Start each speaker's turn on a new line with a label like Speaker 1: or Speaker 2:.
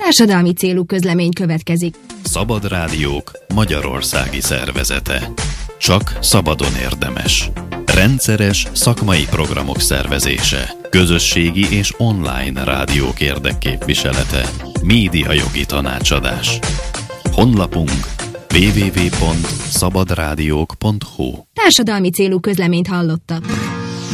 Speaker 1: Társadalmi célú közlemény következik.
Speaker 2: Szabad Rádiók Magyarországi Szervezete. Csak szabadon érdemes. Rendszeres szakmai programok szervezése. Közösségi és online rádiók érdekképviselete. Médiajogi tanácsadás. Honlapunk www.szabadrádiók.hu.
Speaker 1: Társadalmi célú közleményt hallottak.